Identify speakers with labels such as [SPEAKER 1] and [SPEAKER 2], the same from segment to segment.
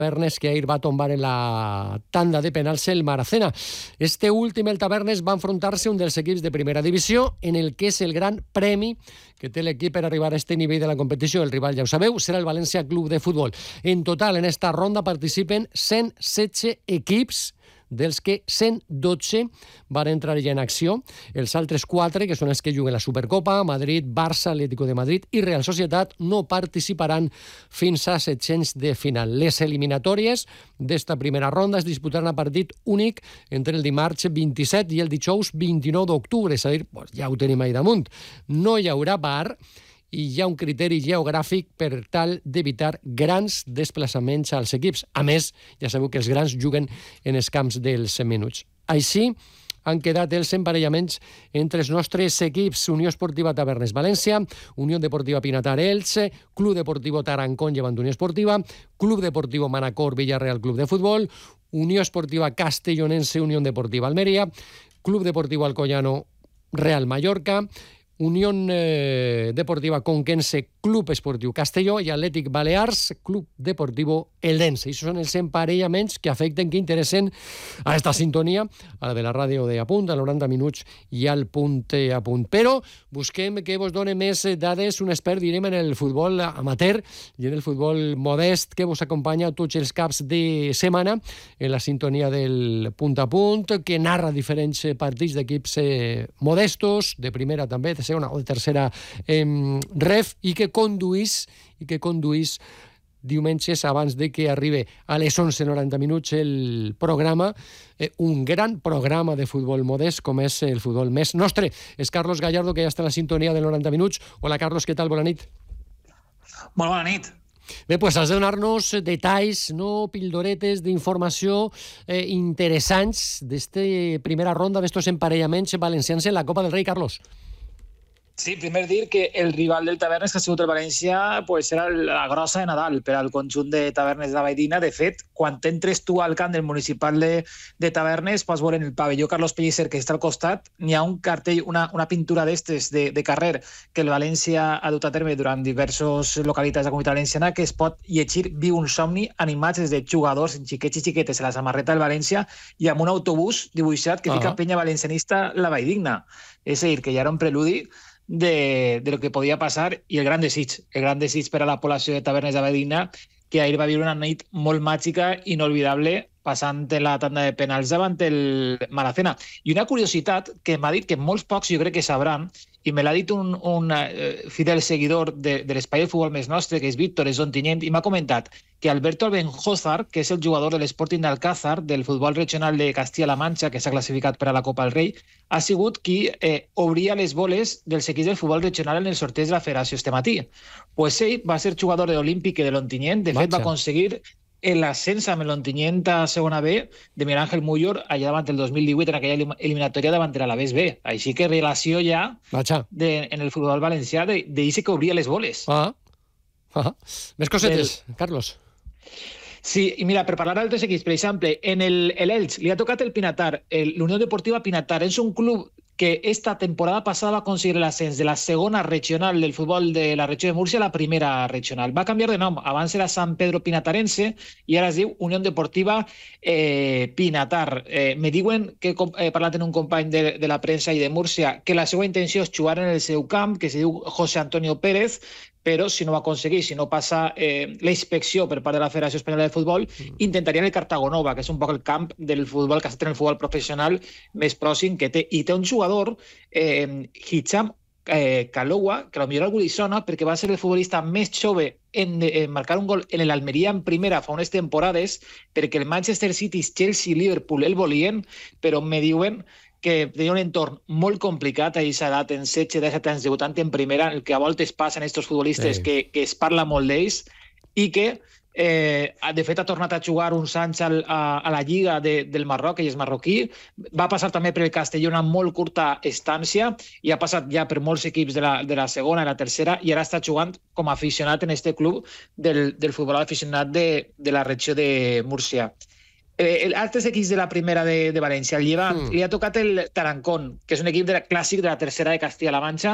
[SPEAKER 1] Tavernes, que ahir va tombar en la tanda de penals el Maracena. Este últim, el Tavernes, va enfrontar-se a un dels equips de primera divisió, en el que és el gran premi que té l'equip per arribar a este nivell de la competició. El rival, ja ho sabeu, serà el València Club de Futbol. En total, en esta ronda participen 116 equips, dels que 112 van entrar ja en acció. Els altres 4, que són els que juguen la Supercopa, Madrid, Barça, Atlético de Madrid i Real Societat, no participaran fins a 700 de final. Les eliminatòries d'esta primera ronda es disputaran a partit únic entre el dimarts 27 i el dijous 29 d'octubre, és a dir, ja ho tenim ahí damunt. No hi haurà bar i hi ha un criteri geogràfic per tal d'evitar grans desplaçaments als equips. A més, ja sabeu que els grans juguen en els camps dels menuts. Així han quedat els emparellaments entre els nostres equips: Unió Esportiva Tavernes València, Unió Deportiva Pinatar Elche, Club Deportivo Tarancón Llevant Unió Esportiva, Club Deportivo Manacor Villarreal Club de Futbol, Unió Esportiva Castellonense Unión Deportiva Almería, Club Deportivo Alcoyano Real Mallorca, Unió Deportiva Conquense Club Esportiu Castelló i Atlètic Balears Club Deportivo Eldense. I són els emparellaments que afecten, que interessen a esta sintonia, a la de la ràdio de Apunt, a 90 minuts i al punt a punt. Però busquem que vos doni més dades un expert, direm, en el futbol amateur i en el futbol modest, que vos acompanya tots els caps de setmana en la sintonia del punt a punt, que narra diferents partits d'equips modestos, de primera també, de segona o de tercera ref, i que conduís diumenges abans de que arribi a les 11:90 minuts el programa, un gran programa de futbol modest com és el futbol més nostre. És Carlos Gallardo, que ja està en la sintonia del 90 minuts. Hola, Carlos, què tal? Bona nit.
[SPEAKER 2] Molt bona nit.
[SPEAKER 1] Bé, pues has de donar-nos detalls, no pildoretes d'informació interessants d'esta primera ronda d'estos emparellaments valencians en la Copa del Rei, Carlos.
[SPEAKER 2] Sí, primer dir que el rival del Tavernes, que ha sigut el València, pues era la grossa de Nadal per al conjunt de Tavernes de Valldigna. De fet, quan entres tu al camp del municipal de Tavernes, pots veure en el pavelló Carlos Pellicer, que està al costat, n'hi ha un cartell, una pintura d'estes de carrer que el València ha dut a terme durant diverses localitats de la Comunitat Valenciana, que es pot llegir Viu un somni, animats des de jugadors, xiquets i xiquetes, a la samarreta del València, i amb un autobús dibuixat que fica penya valencianista la Valldigna. És a dir, que ja era un preludi de lo que podia passar, i el gran desig per a la població de Tavernes de Valldigna, que ahir va viure una nit molt màgica, inolvidable, passant la tanda de penals davant el Maracena. I una curiositat que m'ha dit que molts pocs jo crec que sabran, i me l'ha dit un fidel seguidor de l'espai de futbol més nostre, que és Víctor, és Ontinyent, i m'ha comentat que Alberto Albenjózar, que és el jugador de l'Sporting d'Alcázar, del futbol regional de Castilla-La Mancha, que s'ha classificat per a la Copa del Rei, ha sigut qui obria les boles dels equips del futbol regional en el sorteig de la federació este matí. Pues ell va ser jugador de l'Olímpic i de l'Ontinyent. De fet, va aconseguir l'ascens amb l'Ontinyent a segona B de Miguel Ángel Múllor allà davant el 2018 en aquella eliminatòria davant de l'Alavés B. Així que relació ja en el futbol valencià d'eixe que obria les boles.
[SPEAKER 1] Més cosetes, Carlos.
[SPEAKER 2] Sí, i mira, per parlar d'altres equips, per exemple, en l'Elx li ha tocat el Pinatar, l'Unió Deportiva Pinatar. És un club que esta temporada passada va aconseguir l'ascens de la segona regional del futbol de la regió de Múrcia a la primera regional. Va canviar de nom, abans era Sant Pedro Pinatarense i ara es diu Unió Deportiva Pinatar. Me diuen que he parlat amb un company de la premsa i de Múrcia que la seva intenció és jugar en el seu camp, que se diu José Antonio Pérez, però si no ho aconsegueix, si no passa la inspecció per part de la Federació Espanyola de Futbol, intentarien el Cartagonova, que és un poc el camp del futbol que està en el futbol professional més pròxim que té. I té un jugador, Hicham Kalowa, que potser algú li sona perquè va ser el futbolista més jove en marcar un gol en l'Almeria en primera fa unes temporades, perquè el Manchester City, Chelsea i Liverpool el volien, però me diuen que tenia un entorn molt complicat a aquesta edat, en 16-17 anys debutant en primera, en el que a voltes passen aquests futbolistes que es parla molt d'ells, i que de fet ha tornat a jugar uns anys a la Lliga del Marroc, ell és marroquí, va passar també per el Castelló una molt curta estància i ha passat ja per molts equips de la segona i la tercera, i ara està jugant com a aficionat en aquest club del futbol aficionat de la regió de Múrcia. Altres equips de la primera de València, el Llevant, li ha tocat el Tarancón, que és un equip clàssic de la tercera de Castilla-La Mancha,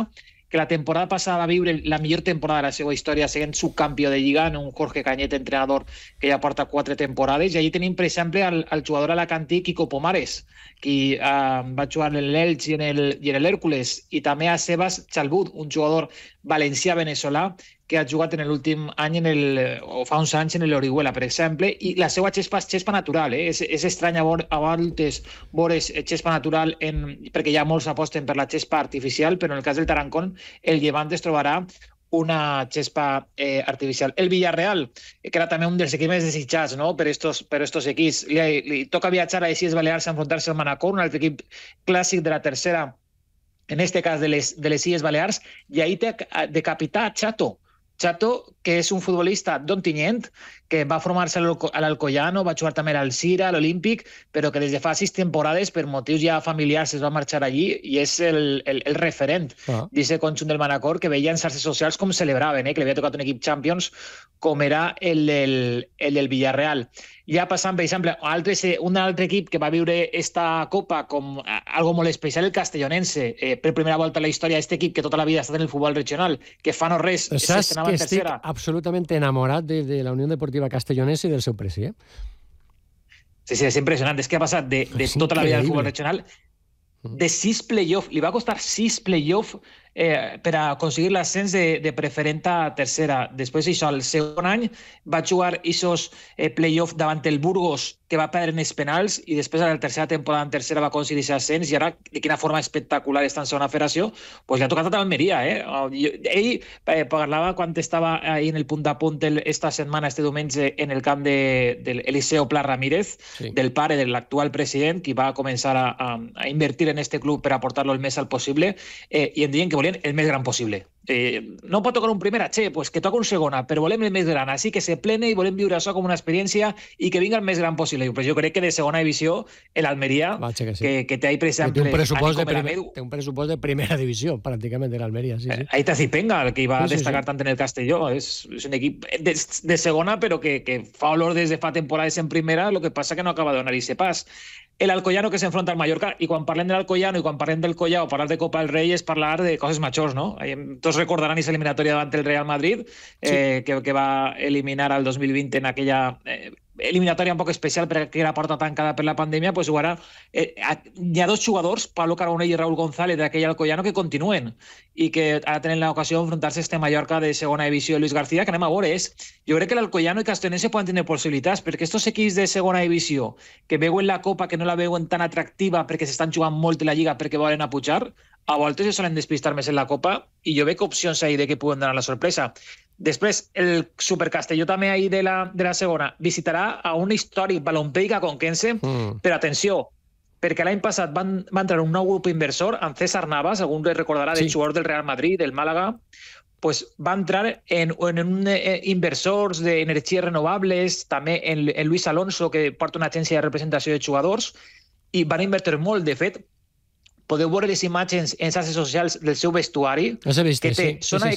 [SPEAKER 2] que la temporada passada va viure la millor temporada de la seva història sent subcampió de Lliga, un Jorge Cañete, entrenador que ja porta 4 temporades, i allí tenim, per exemple, el jugador alacantí Kiko Pomares, qui va jugar en l'Elx i en l'Hèrcules, i també a Sebas Chalbut, un jugador valencià-veneçolà que ha jugat en l'últim any o fa uns anys en l'Orihuela, per exemple, i la seva xespa és xespa natural. És estrany a voltes veure xespa natural perquè ja molts aposten per la xespa artificial, però en el cas del Tarancón el Llevant es trobarà una xespa artificial. El Villarreal, que era també un dels equips més desitjats, no? per estos equips, li toca viatjar a les Illes Balears a enfrontar-se al Manacor, un altre equip clàssic de la tercera, en este cas de les Illes Balears, i ahí té de capità Chato, que és un futbolista d'Ontinyent, que va formar-se a l'Alcoyano, va jugar també a l'Alcira, a l'Olímpic, però que des de fa 6 temporades, per motius ja familiars, es va marxar allí i és el referent d'aquest conjunt del Manacor, que veia en xarxes socials com celebraven, que li havia tocat un equip Champions, com era el del Villarreal. Ja passant, per exemple, un altre equip que va viure esta Copa com algo molt especial, el Castellonense, per primera volta en la història, aquest equip que tota la vida ha estat en el futbol regional, que fa no res,
[SPEAKER 1] s'estrenava en tercera. Estic absolutament enamorat de la Unió Deportiva Castellonense i del seu president.
[SPEAKER 2] Sí, és impressionant. És que ha passat de tota la vida del futbol regional, de 6 play-off. Li va costar 6 play-off per aconseguir l'ascens de preferent a tercera. Després d'això, el segon any, va jugar aquests play-off davant el Burgos, que va perdre en els penals, i després a la tercera temporada en tercera va aconseguir aquest ascens, i ara, de quina forma espectacular està en segona federació, doncs li ha tocat a Almeria. Ell parlava quan estava ahí en el punt a punt esta setmana, este diumenge, en el camp de Eliseo Pla Ramírez, del pare de l'actual president, qui va començar a invertir en este club per aportar-lo el més alt possible, i em diuen que volien el més gran possible. No pot tocar un primera, pues que toca un segona, però volem el més gran, així que se plene i volem viure això com una experiència i que vinga el més gran possible. Però jo crec que de segona divisió, l'Almeria, que té ahí, per exemple,
[SPEAKER 1] té un pressupost de primera divisió, pràcticament, de l'Almeria. Sí.
[SPEAKER 2] Ahí està Zipenga, el que va destacar tant en el Castelló. És un equip de segona, però que fa olor des de fa temporades en primera, el que passa que no acaba de donar-hi ese pas. El Alcoyano que s'enfronta al Mallorca, i quan parlem de l'Alcoyano i quan parlem del Collao, parlar de Copa del Rei és parlar de coses majors, no? Tots recordaran aquesta eliminatòria davant el Real Madrid, que va eliminar al 2020 en aquella eliminatòria un poc especial perquè era porta tancada per la pandèmia. Pues ara hi ha 2 jugadors, Pablo Carbonell i Raúl González, d'aquell Alcoyano, que continuen i que ara tenen l'ocasió d'enfrontar-se a este Mallorca de segona divisió, Luis García, que anem a veure. Jo crec que l'Alcoyano i Castellonense poden tenir possibilitats, perquè estos equips de segona divisió que veuen la Copa, que no la veuen tan atractiva perquè s'estan jugant molt en la Lliga perquè volen a pujar, a voltes se solen despistar més en la Copa, i jo veig opcions ahí de que puguen donar la sorpresa. Després, el Supercastelló també ahí de la segona visitarà a un històric balompèdic conquense, però atenció, perquè l'any passat van entrar un nou grup inversor, amb César Navas, algú recordarà, del jugador del Real Madrid, del Màlaga, pues va entrar en inversors d'energies renovables, també en Luis Alonso, que porta una agència de representació de jugadors, i van invertir molt. De fet, podeu veure les imatges en xarxes socials del seu vestuari, que té zona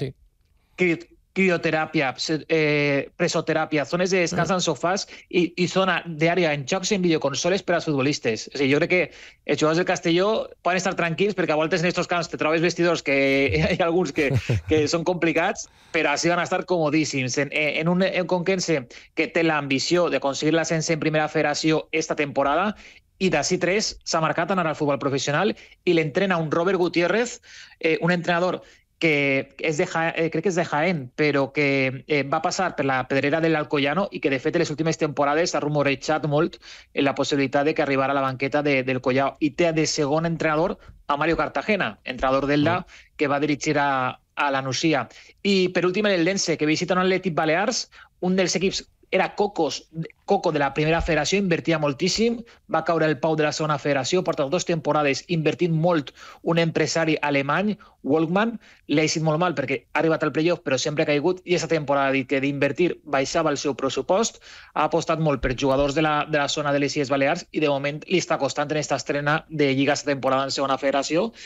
[SPEAKER 2] de crioteràpia, presoteràpia, zones de descans en sofàs i zona d'àrea en jocs i en videoconsoles per als futbolistes. O sigui, jo crec que els jugadors del Castelló poden estar tranquils, perquè a voltes en aquests camps te trobes vestidors que hi ha alguns que són complicats, però així van estar comodíssims. En un conquense que té l'ambició d'aconseguir l'ascens en primera federació esta temporada, i d'ací 3 s'ha marcat anar al futbol professional, i l'entrena un Robert Gutiérrez, un entrenador que crec que és de Jaén, però que va passar per la pedrera de l'Alcoyano i que, de fet, en les últimes temporades ha rumorejat molt la possibilitat de que arribara a la banqueta del Collao. I té de segon entrenador a Mario Cartagena, entrenador d'Elda, que va dirigir a la Nucía. I, per últim, el Eldense, que visita un Atlètic Balears, un dels equips era Coco de la primera federació, invertia moltíssim, va caure el Pau de la segona federació, porta 2 temporades invertint molt un empresari alemany, Wolfman, l'ha eixit molt mal perquè ha arribat al playoff però sempre ha caigut, i aquesta temporada ha dit que d'invertir baixava el seu pressupost, ha apostat molt per jugadors de la zona de les Illes Balears i de moment li està costant en aquesta estrena de Lliga esta temporada en segona federació,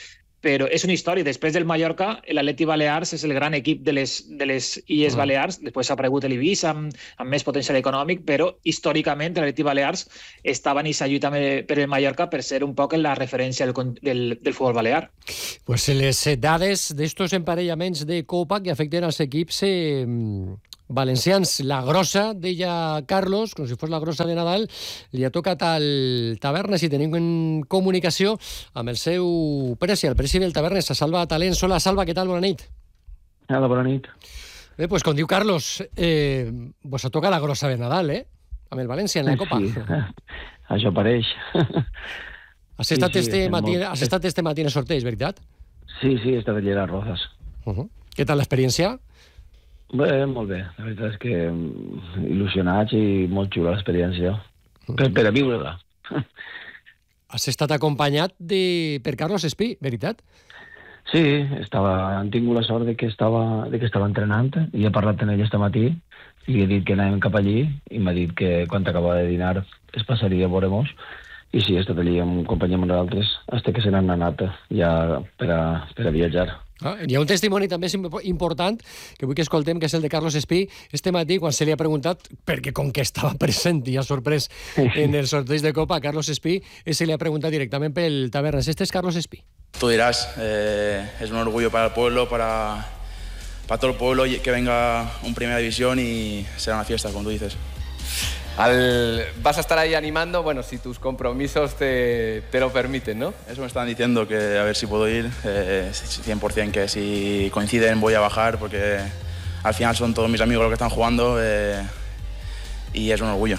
[SPEAKER 2] però és una història. Després del Mallorca, l'Atleti Balears és el gran equip de les Illes Balears, després ha aparegut l'Eivissa amb més potencial econòmic, però històricament l'Atleti Balears estava en aquesta lluita per el Mallorca per ser un poc la referència del futbol balear.
[SPEAKER 1] Pues les dades d'estos emparellaments de Copa que afecten als equips valencians. La grossa, deia Carlos, com si fos la grossa de Nadal, li ha tocat al Tavernes i tenim en comunicació amb el seu presi, el presi del Tavernes, a Salva Talents. Hola, Salva, què tal? Bona nit.
[SPEAKER 3] Hola, bona nit.
[SPEAKER 1] Bé, pues com diu Carlos, vos ha tocat la grossa de Nadal, amb el València en la Copa.
[SPEAKER 3] Sí, això pareix.
[SPEAKER 1] Has estat este matí en el sorteig, veritat?
[SPEAKER 3] Sí, he estat allà a les Rozas.
[SPEAKER 1] Què tal l'experiència?
[SPEAKER 3] Bé, molt bé. La veritat és que il·lusionats i molt xula l'experiència. Per a viure-la.
[SPEAKER 1] Has estat acompanyat per Carlos Espí, veritat?
[SPEAKER 3] Sí, han tingut la sort de que estava entrenant i he parlat amb ell este matí i he dit que anàvem cap allí i m'ha dit que quan acabava de dinar es passaria a veure-mos i sí, he estat allí en companyia amb nosaltres fins que se n'han anat ja per a viatjar.
[SPEAKER 1] Hi ha un testimoni també important que vull que escoltem, que és el de Carlos Espí. Este matí, quan se li ha preguntat, perquè com que estava present i ha sorprès en el sorteig de Copa, Carlos Espí, se li ha preguntat directament pel Tavernes. Este es Carlos Espí.
[SPEAKER 4] Tú dirás, es un orgullo para el pueblo, para todo el pueblo que venga un Primera División y será una fiesta, como tú dices.
[SPEAKER 5] Vas a estar ahí animando, bueno, si tus compromisos te lo permiten, ¿no?
[SPEAKER 4] Eso me están diciendo, que a ver si puedo ir, 100% que si coinciden voy a bajar, porque al final son todos mis amigos los que están jugando y es un orgullo.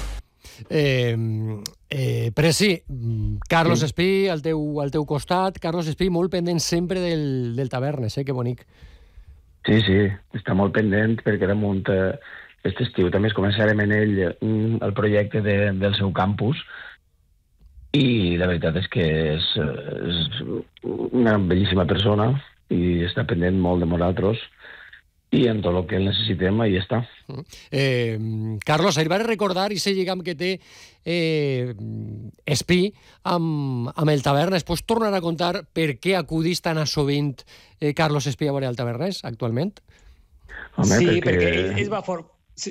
[SPEAKER 1] Presi, Carlos Espí al teu costat. Carlos Espí molt pendent sempre del Tavernes, que bonic.
[SPEAKER 3] Sí, està molt pendent perquè damunt aquest estiu també es començarem en ell el projecte del seu campus i la veritat és que és una bellíssima persona i està pendent molt de nosaltres i en tot el que el necessitem, ahí està.
[SPEAKER 1] Carlos, ahir vaig recordar i sé lligam que té Espí amb el Tavernes. Pots tornar a contar per què acudís tan a sovint Carlos Espí a veure el Tavernes actualment?
[SPEAKER 3] Home,
[SPEAKER 2] sí, perquè ell va formar...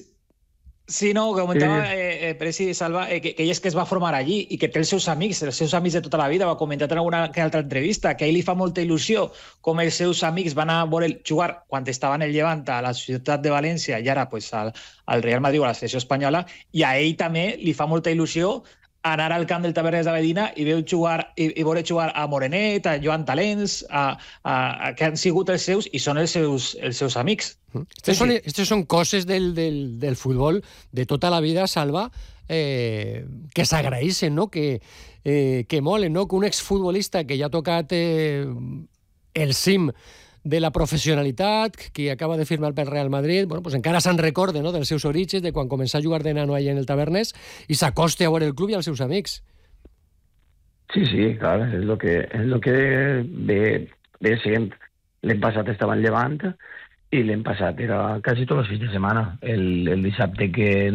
[SPEAKER 2] Sí, no, que comentava Presi Salva, que ell és que es va formar allí i que té els seus amics de tota la vida. Va comentar en alguna altra entrevista que a ell li fa molta il·lusió com els seus amics van a veure jugar quan estava en el Llevant a la Ciutat de València i ara pues, al Real Madrid o a la selecció espanyola, i a ell també li fa molta il·lusió anar al camp del Tavernes de Medina i veure jugar a Morenet, a Joan Talents, que han sigut els seus i són els seus amics.
[SPEAKER 1] Estes són coses del futbol de tota la vida, Salva, que s'agraeixen, no? que molen, no? Que un exfutbolista que ja ha tocat el cim de la professionalitat, que acaba de firmar pel Real Madrid, bueno, pues encara se'n recorde, no? Dels seus orígens, de quan començà a jugar de nano allà en el Tavernes, i s'acosta a veure el club i als seus amics.
[SPEAKER 3] Sí, clar, és el que ve sent. L'any passat estava en Llevant i l'any passat era quasi tots els fins de setmana. El dissabte que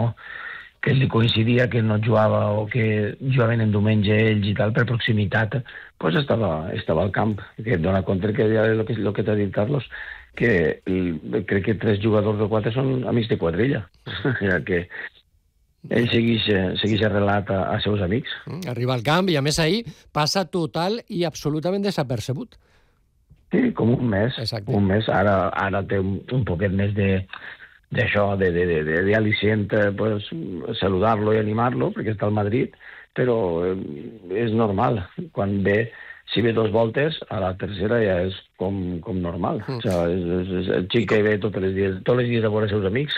[SPEAKER 3] li coincidia que no jugava o que jugaven en diumenge ells i tal, per proximitat, pues estava al camp. Que et dona compte que ja el que t'ha dit Carlos, que crec que 3 jugadors o 4 són amics de quadrilla. Que ell segueix arrelat a seus amics.
[SPEAKER 1] Arriba al camp i a més ahir passa total i absolutament desapercebut.
[SPEAKER 3] Sí, com un mes.
[SPEAKER 1] Exacte.
[SPEAKER 3] Un mes. Ara té un poquet més d'això, d'al·licient, pues, saludar-lo i animar-lo, perquè està al Madrid, però és normal. Quan si ve 2 voltes, a la tercera ja és com normal. O sigui, és el xic que ve tots els dies a veure els seus amics.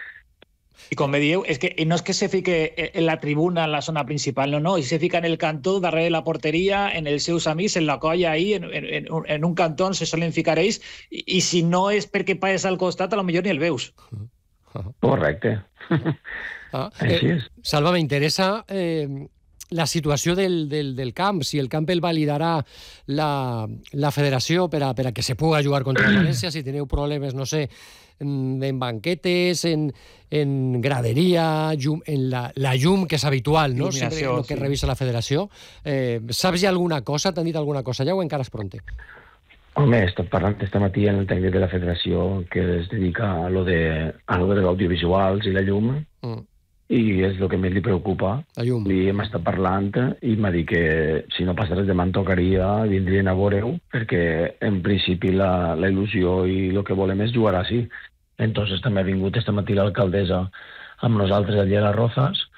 [SPEAKER 2] I com bé dieu, és que no és que se fique en la tribuna, en la zona principal, no, ell se fica en el cantó, darrere de la porteria, en els seus amics, en la colla ahí, en un cantó on se solen ficar ells, i si no és perquè passes al costat, a lo millor ni el veus.
[SPEAKER 3] Correcte. Així és.
[SPEAKER 1] Salva, m'interessa la situació del camp, si el camp el validarà la federació per a que se pugui jugar contra el València, si teniu problemes, no sé, en banquetes, en graderia, en la llum, que és habitual, no? Sempre el que revisa la federació. Saps ja alguna cosa? T'han dit alguna cosa ja o encara és pronte?
[SPEAKER 3] Home, he estat parlant aquesta matí amb el tècnic de la federació que es dedica a lo de l'audiovisuals i la llum, i és el que més li preocupa. Li hem estat parlant i m'ha dit que si no passa res demà em tocaria, vindrien a veure-ho, perquè en principi la il·lusió i el que volem és jugar així. Entonces també ha vingut esta matí l'alcaldessa amb nosaltres allà a les Rozas